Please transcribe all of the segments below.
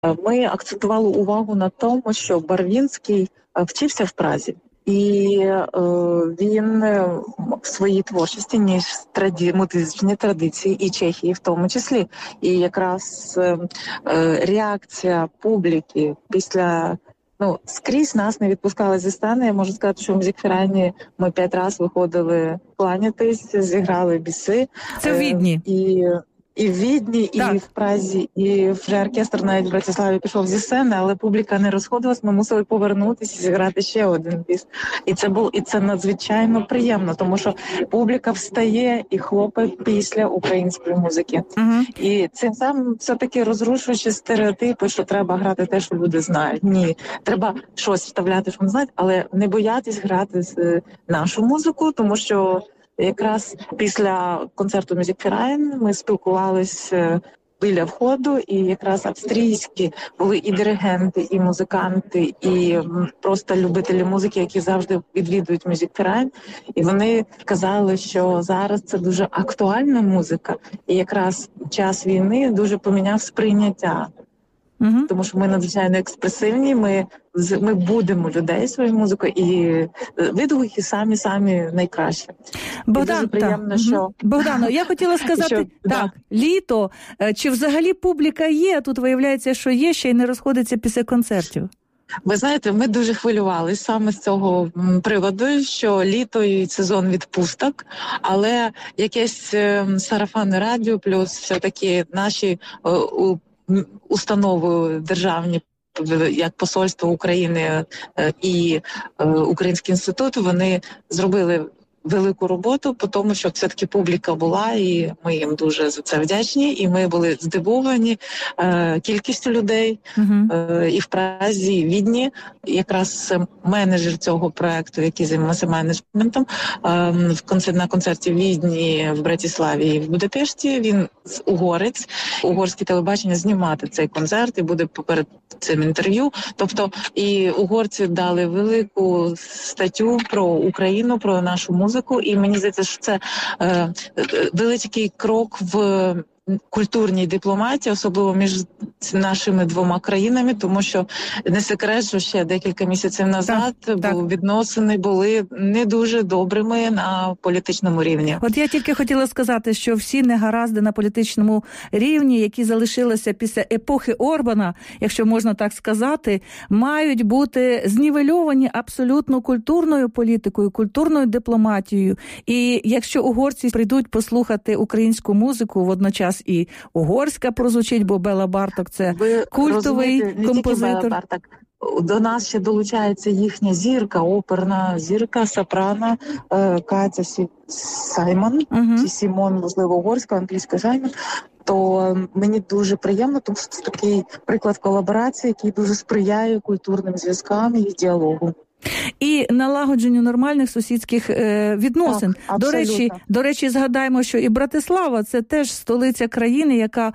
Ми акцентували увагу на тому, що Барвінський вчився в Празі. І він в своїй творчості ніж музичні традиції і Чехії в тому числі. І якраз реакція публіки після... скрізь нас не відпускали зі сцени. Я можу сказати, що в Мюзікферайні ми 5 разів виходили кланятись, зіграли біси. Це в Відні. І в Відні, і в Празі, і вже оркестр навіть в Братиславі пішов зі сцени, але публіка не розходилась, ми мусили повернутися і зіграти ще один біс. І це надзвичайно приємно, тому що публіка встає і хлопає після української музики. І цим самим все-таки розрушуючи стереотипи, що треба грати те, що люди знають. Ні, треба щось вставляти, що вони знають, але не боятись грати нашу музику, тому що якраз після концерту Мюзікферайн ми спілкувалися біля входу, і якраз австрійські були і диригенти, і музиканти, і просто любителі музики, які завжди відвідують Мюзікферайн. І вони казали, що зараз це дуже актуальна музика, і якраз час війни дуже поміняв сприйняття. Тому що ми надзвичайно експресивні, ми будемо людей своєю музикою, і відгуки самі найкращі. Богдан, приємно, що... Богдано, я хотіла сказати, літо, чи взагалі публіка є? Тут виявляється, що є, ще й не розходиться після концертів. Ви знаєте, ми дуже хвилювалися саме з цього приводу, що літо і сезон відпусток, але якесь сарафанне радіо, плюс все-таки наші установи державні, як Посольство України і Український інститут, вони зробили велику роботу по тому, щоб все-таки публіка була, і ми їм дуже за це вдячні, і ми були здивовані кількістю людей і в Празі, і в Відні. Якраз менеджер цього проекту, який займався менеджментом, на концерті в Відні, в Братиславі і в Будапешті, він угорець, угорське телебачення знімати цей концерт і буде поперед цим інтерв'ю. Тобто і угорці дали велику статтю про Україну, про нашу музику, і мені здається, що це великий крок в культурній дипломатії, особливо між нашими двома країнами, тому що не секрет, що ще декілька місяців назад відносини були не дуже добрими на політичному рівні. От я тільки хотіла сказати, що всі негаразди на політичному рівні, які залишилися після епохи Орбана, якщо можна так сказати, мають бути знівельовані абсолютно культурною політикою, культурною дипломатією. І якщо угорці прийдуть послухати українську музику, водночас і угорська прозвучить, бо Бела Барток – це культовий композитор. До нас ще долучається їхня зірка, оперна зірка, сопрано, Катя Саймон, чи Сімон, можливо, угорська, англійська Саймон. То мені дуже приємно, тому що це такий приклад колаборації, який дуже сприяє культурним зв'язкам і діалогу. І налагодженню нормальних сусідських відносин. До речі, згадаємо, що і Братислава – це теж столиця країни, яка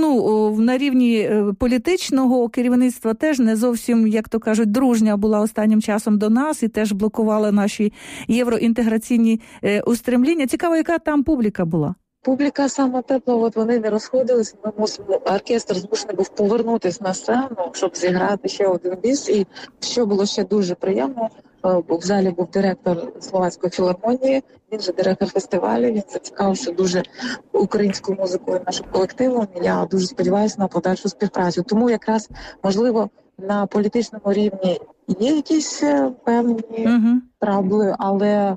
на рівні політичного керівництва теж не зовсім, як то кажуть, дружня була останнім часом до нас і теж блокувала наші євроінтеграційні устремління. Цікаво, яка там публіка була? Публіка саме тепла, от вони не розходились, оркестр змушений був повернутися на сцену, щоб зіграти ще один біс. І що було ще дуже приємно, в залі був директор Словацької філармонії, він же директор фестивалю, він зацікавився дуже українською музикою нашим колективом. Я дуже сподіваюся на подальшу співпрацю. Тому якраз, можливо, на політичному рівні є якісь певні трабли, але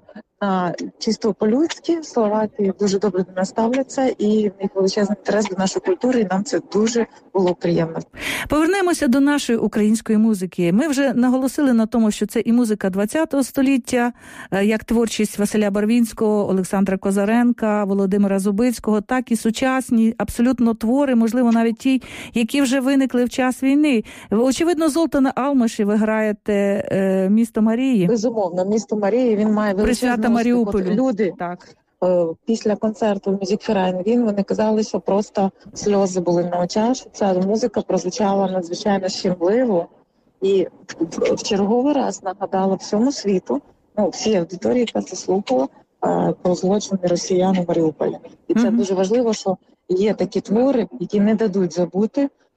чисто по-людськи словаки дуже добре до нас ставляться, і в них величезний інтерес до нашої культури, і нам це дуже було приємно. Повернемося до нашої української музики. Ми вже наголосили на тому, що це і музика ХХ століття, як творчість Василя Барвінського, Олександра Козаренка, Володимира Зубицького, так і сучасні абсолютно твори, можливо, навіть ті, які вже виникли в час війни. Очевидно, Золтана Алмаші ви граєте «Місто Марії». Безумовно, «Місто Марії», він має величезну люди. Так. Після концерту Мюзікферайн вони казали, що просто сльози були на очах, що ця музика прозвучала надзвичайно щемливо і в черговий раз нагадала всьому світу, всій аудиторії, яка це слухала, про злочини росіян у Маріуполі. І це дуже важливо, що є такі твори, які не дадуть забути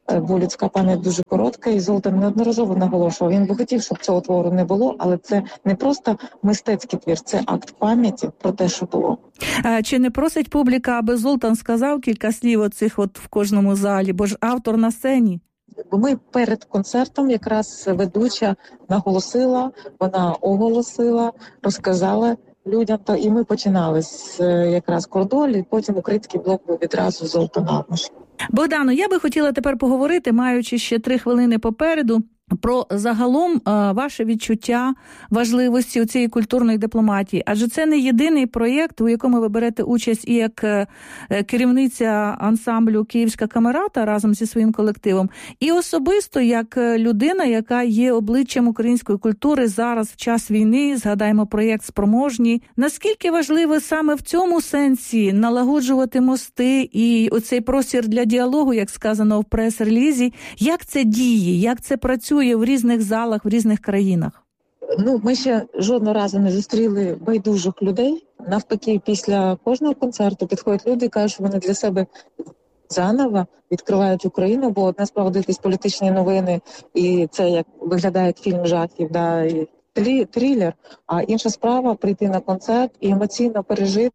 бо людська пам'ять дуже коротка, і Золтан неодноразово наголошував. Він би хотів, щоб цього твору не було, але це не просто мистецький твір, це акт пам'яті про те, що було. Чи не просить публіка, аби Золтан сказав кілька слів оцих от в кожному залі, бо ж автор на сцені? Бо ми перед концертом якраз ведуча наголосила, вона оголосила, розказала людям, і ми починали з якраз кордолі, потім український блок був відразу з Золтана. Богдано, я би хотіла тепер поговорити, маючи ще 3 хвилини попереду, про загалом ваше відчуття важливості у цієї культурної дипломатії. Адже це не єдиний проєкт, у якому ви берете участь і як керівниця ансамблю «Київська камерата» разом зі своїм колективом, і особисто як людина, яка є обличчям української культури зараз в час війни, згадаємо проєкт «Спроможні». Наскільки важливо саме в цьому сенсі налагоджувати мости і оцей простір для діалогу, як сказано в прес-релізі, як це діє, як це працює в різних залах, в різних країнах? Ми ще жодного разу не зустріли байдужих людей. Навпаки, після кожного концерту підходять люди і кажуть, що вони для себе заново відкривають Україну, бо одна справа дивитись політичні новини, і це як виглядає фільм жахів, да, і трилер, а інша справа прийти на концерт і емоційно пережити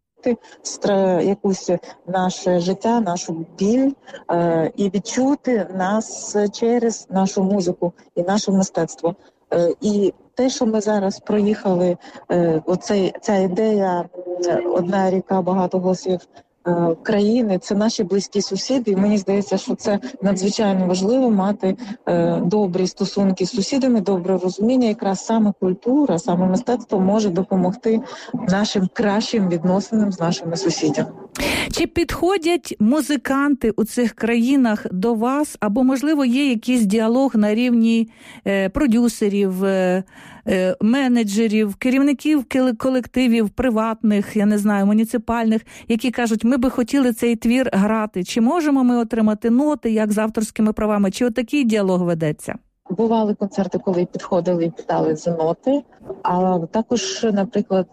якусь наше життя, нашу біль і відчути нас через нашу музику і наше мистецтво. І те, що ми зараз проїхали, ця ідея «Одна ріка, багато голосів країни», це наші близькі сусіди, і мені здається, що це надзвичайно важливо мати добрі стосунки з сусідами, добре розуміння. Якраз саме культура, саме мистецтво може допомогти нашим кращим відносинам з нашими сусідами. Чи підходять музиканти у цих країнах до вас, або, можливо, є якийсь діалог на рівні продюсерів, менеджерів, керівників колективів приватних, я не знаю, муніципальних, які кажуть, ми би хотіли цей твір грати. Чи можемо ми отримати ноти, як з авторськими правами? Чи отакий діалог ведеться? Бували концерти, коли підходили і питали за ноти, а також, наприклад,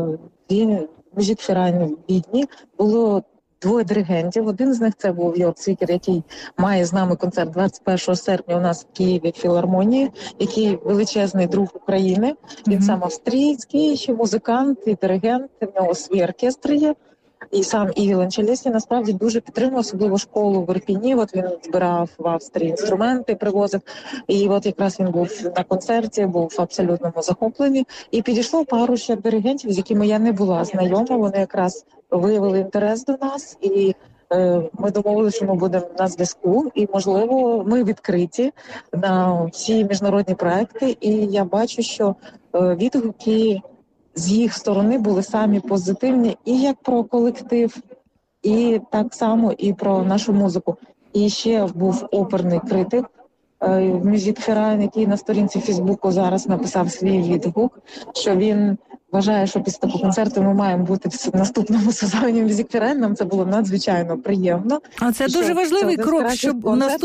Мюзікферайн в Відні було 2 диригентів. Один з них це був Йорк Цвікер, який має з нами концерт 21 серпня у нас в Києві в філармонії, який величезний друг України. Він сам австрійський, ще музикант і диригент, в нього свій оркестр є. І сам віолончеліст насправді дуже підтримував, особливо школу в Ірпіні. От він збирав в Австрії інструменти, привозив. І от якраз він був на концерті, був в абсолютному захопленні. І підійшло пару ще диригентів, з якими я не була знайома. Вони якраз виявили інтерес до нас, і ми домовилися, що ми будемо на зв'язку. І, можливо, ми відкриті на всі міжнародні проекти. І я бачу, що відгуки з їх сторони були самі позитивні, і як про колектив, і так само і про нашу музику. І ще був оперний критик Мюзікферайн, який на сторінці Фейсбуку зараз написав свій відгук, що він вважає, що після такого концерту ми маємо бути в наступному сезоні Мюзікферайн. Нам це було надзвичайно приємно. А це дуже важливий крок, щоб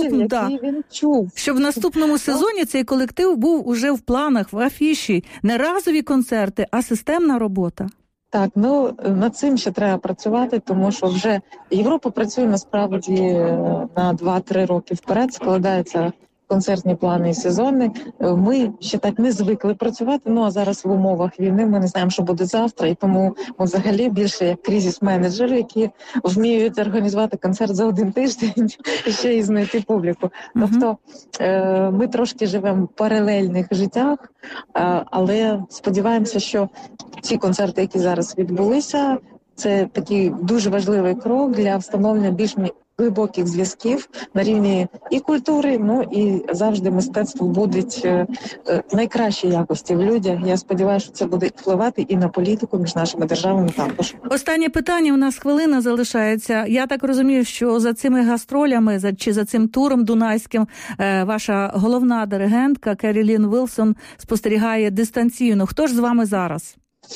в наступному сезоні цей колектив був уже в планах, в афіші. Не разові концерти, а системна робота. Так, над цим ще треба працювати, тому що вже Європа працює насправді на 2-3 роки вперед, складається концертні плани і сезони. Ми ще так не звикли працювати, а зараз в умовах війни ми не знаємо, що буде завтра, і тому ми взагалі більше як кризис-менеджери, які вміють організувати концерт за 1 тиждень і ще й знайти публіку. Тобто ми трошки живемо в паралельних життях, але сподіваємося, що ці концерти, які зараз відбулися, це такий дуже важливий крок для встановлення більш глибоких зв'язків на рівні і культури, і завжди мистецтво буде найкращій якості в людях. Я сподіваюся, що це буде впливати і на політику між нашими державами також. Останнє питання, у нас хвилина залишається. Я так розумію, що за цими гастролями, чи за цим туром дунайським, ваша головна диригентка Керрі-Лін Вілсон спостерігає дистанційно. Хто ж з вами зараз?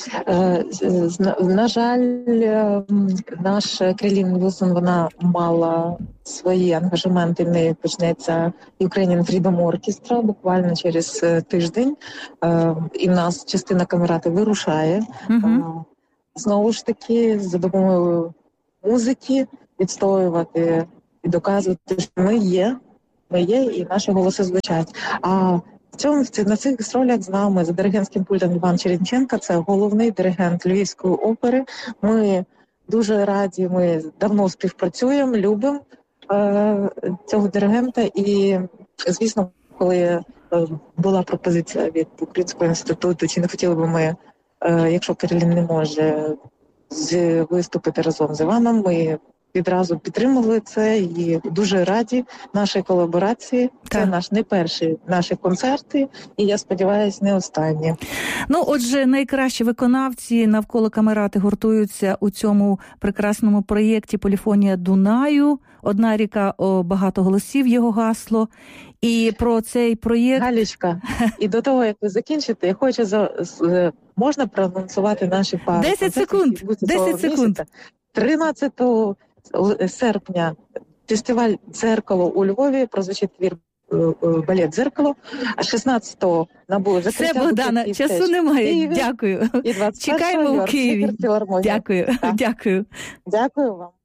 На жаль, наш Керрі-Лін Вілсон, вона мала свої ангажементи, в неї почнеться Ukrainian Freedom Orchestra буквально через тиждень, і в нас частина камерати вирушає. Знову ж таки, за допомогою музики відстоювати і доказувати, що ми є ми є, і наші голоси звучать. А на цих гастролях з нами за диригентським пультом Іван Чередниченко, це головний диригент Львівської опери. Ми дуже раді, ми давно співпрацюємо, любимо цього диригента. І, звісно, коли була пропозиція від Українського інституту, чи не хотіли б ми, якщо Каролін не може виступити разом з Іваном, ми відразу підтримали це і дуже раді нашій колаборації. Це наш не перші наші концерти, і я сподіваюся, не останні. Отже, найкращі виконавці навколо Камерати гуртуються у цьому прекрасному проєкті «Поліфонія Дунаю». «Одна ріка, багато голосів» його гасло. І про цей проєкт... Галічка, і до того, як ви закінчите, я хочу можна проанонсувати наші пари? 10 секунд. 10 секунд. 13 серпня фестиваль «Дзеркало» у Львові, прозвучить твір балет «Дзеркало», а 16-го набули закриття. Все, Богдана, часу немає. Дякую. Чекаємо у Києві. Дякую. Так. Дякую. Дякую вам.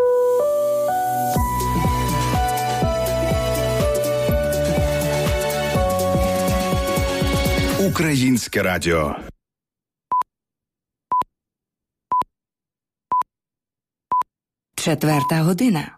Українське радіо. Четверта година.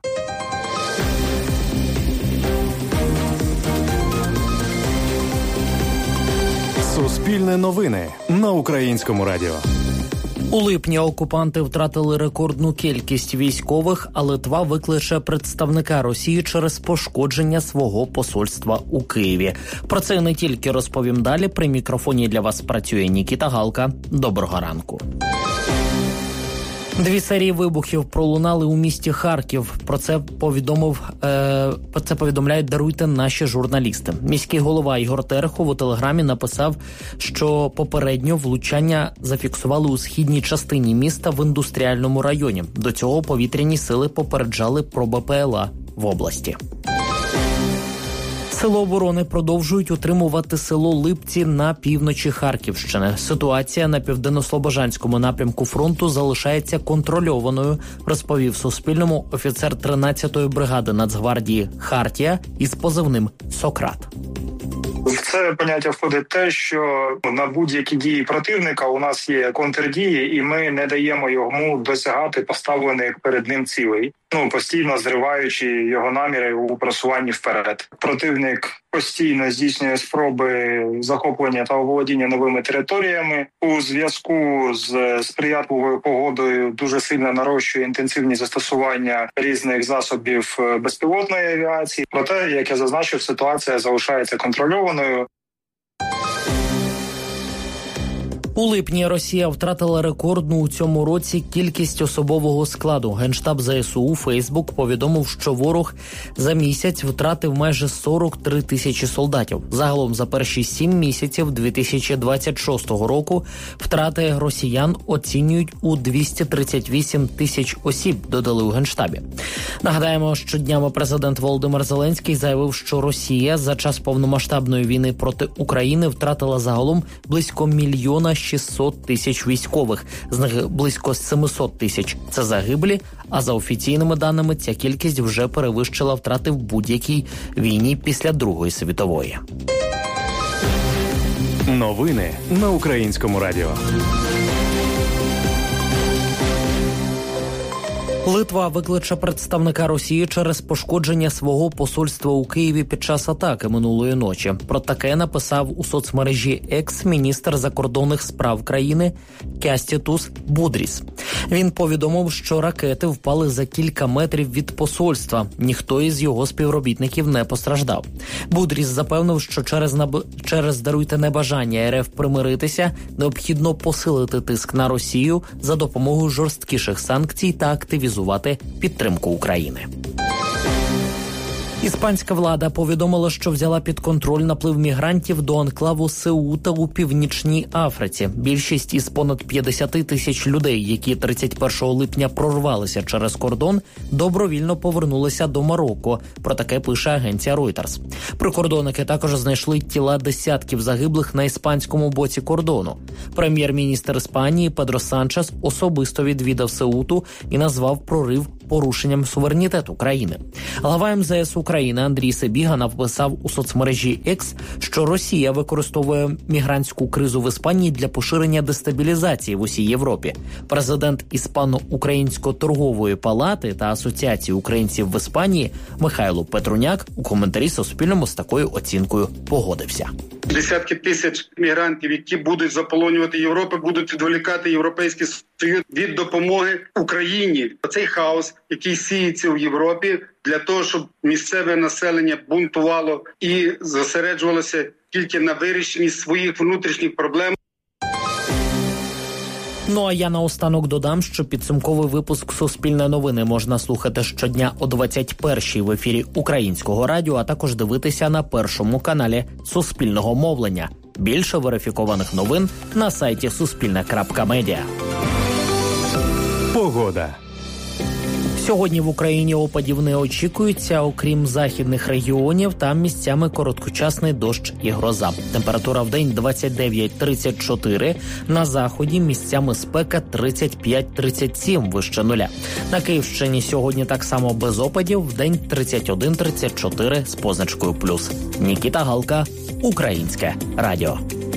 Суспільне новини на Українському радіо. У липні окупанти втратили рекордну кількість військових, а Литва викличе представника Росії через пошкодження свого посольства у Києві. Про це не тільки розповім далі. При мікрофоні для вас працює Нікіта Галка. Доброго ранку. 2 серії вибухів пролунали у місті Харків. Про це повідомляють, даруйте, наші журналісти. Міський голова Ігор Терехов у телеграмі написав, що попередньо влучання зафіксували у східній частині міста в індустріальному районі. До цього повітряні сили попереджали про БПЛА в області. Сили оборони продовжують утримувати село Липці на півночі Харківщини. Ситуація на південно-слобожанському напрямку фронту залишається контрольованою, розповів Суспільному офіцер 13-ї бригади Нацгвардії «Хартія» із позивним «Сократ». В це поняття входить те, що на будь-які дії противника у нас є контрдії, і ми не даємо йому досягати поставлених перед ним цілей, постійно зриваючи його наміри у просуванні вперед. Противник постійно здійснює спроби захоплення та оволодіння новими територіями. У зв'язку з сприятливою погодою дуже сильно нарощує інтенсивність застосування різних засобів безпілотної авіації. Проте, як я зазначив, ситуація залишається контрольованою. У липні Росія втратила рекордну у цьому році кількість особового складу. Генштаб ЗСУ Фейсбук повідомив, що ворог за місяць втратив майже 43 тисячі солдатів. Загалом за перші 7 місяців 2026 року втрати росіян оцінюють у 238 тисяч осіб, додали у Генштабі. Нагадаємо, що днями президент Володимир Зеленський заявив, що Росія за час повномасштабної війни проти України втратила загалом близько 1 600 тисяч військових, з них близько 700 тисяч – це загиблі, а за офіційними даними ця кількість вже перевищила втрати в будь-якій війні після Другої світової. Новини на Українському радіо. Литва викличе представника Росії через пошкодження свого посольства у Києві під час атаки минулої ночі. Про таке написав у соцмережі екс-міністр закордонних справ країни Кястітус Будріс. Він повідомив, що ракети впали за кілька метрів від посольства. Ніхто із його співробітників не постраждав. Будріс запевнив, що через даруйте небажання РФ примиритися необхідно посилити тиск на Росію за допомогою жорсткіших санкцій та активізувати підтримку України. Іспанська влада повідомила, що взяла під контроль наплив мігрантів до анклаву Сеута у Північній Африці. Більшість із понад 50 тисяч людей, які 31 липня прорвалися через кордон, добровільно повернулися до Марокко. Про таке пише агенція Reuters. Прикордонники також знайшли тіла десятків загиблих на іспанському боці кордону. Прем'єр-міністр Іспанії Педро Санчес особисто відвідав Сеуту і назвав прорив порушенням суверенітету країни. Глава МЗС України Андрій Сибіга написав у соцмережі X, що Росія використовує мігрантську кризу в Іспанії для поширення дестабілізації в усій Європі. Президент Іспано-Українсько-торгової палати та Асоціації українців в Іспанії Михайло Петруняк у коментарі Суспільному з такою оцінкою погодився. Десятки тисяч мігрантів, які будуть заполонювати Європу, будуть відволікати Європейський Союз від допомоги Україні. Цей хаос, який сіється в Європі, для того, щоб місцеве населення бунтувало і зосереджувалося тільки на вирішенні своїх внутрішніх проблем. Ну а я наостанок додам, що підсумковий випуск «Суспільне новини» можна слухати щодня о 21-й в ефірі Українського радіо, а також дивитися на першому каналі Суспільного мовлення. Більше верифікованих новин на сайті suspilne.media. Погода. Сьогодні в Україні опадів не очікується, окрім західних регіонів, там місцями короткочасний дощ і гроза. Температура в день 29-34, на заході місцями спека 35-37 вище нуля. На Київщині сьогодні так само без опадів, в день 31-34 з позначкою плюс. Нікіта Галка, Українське радіо.